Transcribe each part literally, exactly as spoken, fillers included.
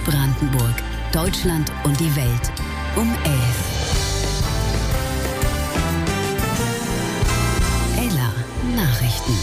Brandenburg, Deutschland und die Welt um elf. Ella Nachrichten.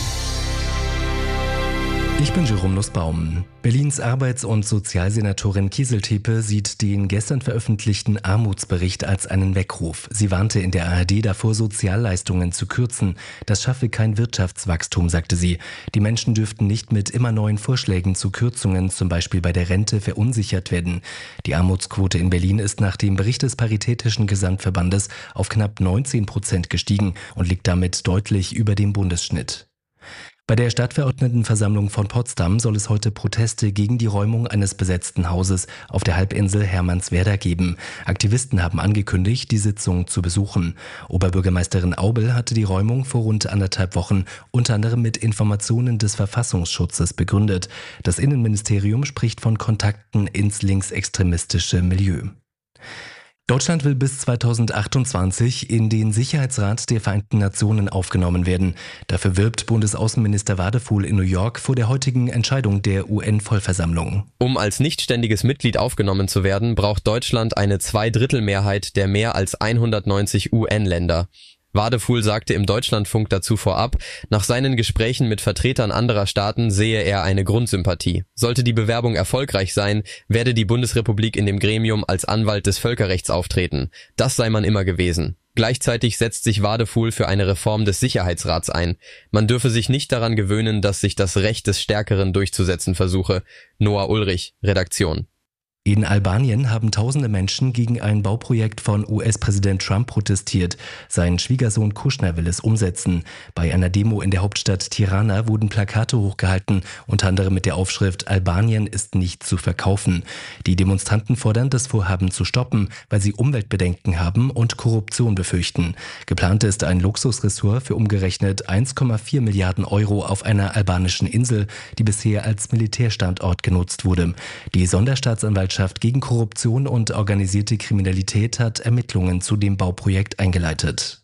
Ich bin Jerome Nussbaum. Berlins Arbeits- und Sozialsenatorin Kieseltepe sieht den gestern veröffentlichten Armutsbericht als einen Weckruf. Sie warnte in der A R D davor, Sozialleistungen zu kürzen. Das schaffe kein Wirtschaftswachstum, sagte sie. Die Menschen dürften nicht mit immer neuen Vorschlägen zu Kürzungen, zum Beispiel bei der Rente, verunsichert werden. Die Armutsquote in Berlin ist nach dem Bericht des Paritätischen Gesamtverbandes auf knapp neunzehn Prozent gestiegen und liegt damit deutlich über dem Bundesschnitt. Bei der Stadtverordnetenversammlung von Potsdam soll es heute Proteste gegen die Räumung eines besetzten Hauses auf der Halbinsel Hermannswerder geben. Aktivisten haben angekündigt, die Sitzung zu besuchen. Oberbürgermeisterin Aubel hatte die Räumung vor rund anderthalb Wochen unter anderem mit Informationen des Verfassungsschutzes begründet. Das Innenministerium spricht von Kontakten ins linksextremistische Milieu. Deutschland will bis zweitausendachtundzwanzig in den Sicherheitsrat der Vereinten Nationen aufgenommen werden. Dafür wirbt Bundesaußenminister Wadefuhl in New York vor der heutigen Entscheidung der U N-Vollversammlung. Um als nichtständiges Mitglied aufgenommen zu werden, braucht Deutschland eine Zweidrittelmehrheit der mehr als hundertneunzig U N-Länder. Wadefuhl sagte im Deutschlandfunk dazu vorab, nach seinen Gesprächen mit Vertretern anderer Staaten sehe er eine Grundsympathie. Sollte die Bewerbung erfolgreich sein, werde die Bundesrepublik in dem Gremium als Anwalt des Völkerrechts auftreten. Das sei man immer gewesen. Gleichzeitig setzt sich Wadefuhl für eine Reform des Sicherheitsrats ein. Man dürfe sich nicht daran gewöhnen, dass sich das Recht des Stärkeren durchzusetzen versuche. Noah Ulrich, Redaktion. In Albanien haben tausende Menschen gegen ein Bauprojekt von U S-Präsident Trump protestiert. Sein Schwiegersohn Kushner will es umsetzen. Bei einer Demo in der Hauptstadt Tirana wurden Plakate hochgehalten, unter anderem mit der Aufschrift „Albanien ist nicht zu verkaufen". Die Demonstranten fordern, das Vorhaben zu stoppen, weil sie Umweltbedenken haben und Korruption befürchten. Geplant ist ein Luxusressort für umgerechnet eins Komma vier Milliarden Euro auf einer albanischen Insel, die bisher als Militärstandort genutzt wurde. Die Sonderstaatsanwaltschaft gegen Korruption und organisierte Kriminalität hat Ermittlungen zu dem Bauprojekt eingeleitet.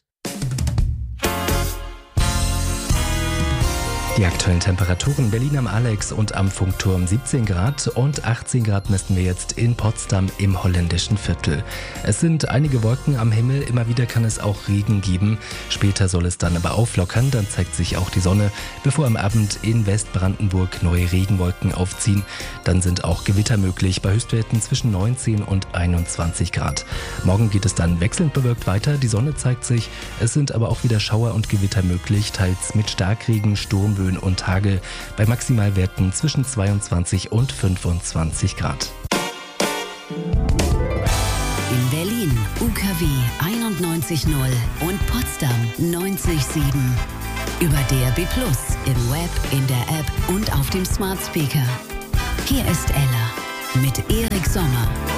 Die aktuellen Temperaturen: Berlin am Alex und am Funkturm siebzehn Grad und achtzehn Grad messen wir jetzt in Potsdam im holländischen Viertel. Es sind einige Wolken am Himmel, immer wieder kann es auch Regen geben. Später soll es dann aber auflockern, dann zeigt sich auch die Sonne, bevor am Abend in Westbrandenburg neue Regenwolken aufziehen. Dann sind auch Gewitter möglich bei Höchstwerten zwischen neunzehn und einundzwanzig Grad. Morgen geht es dann wechselnd bewölkt weiter, die Sonne zeigt sich, es sind aber auch wieder Schauer und Gewitter möglich, teils mit Starkregen, Sturmböen und Hagel bei Maximalwerten zwischen zweiundzwanzig und fünfundzwanzig Grad. In Berlin U K W einundneunzig Komma null und Potsdam neunzig Komma sieben. Über D R B plus, im Web, in der App und auf dem Smart Speaker. Hier ist Ella mit Erik Sommer.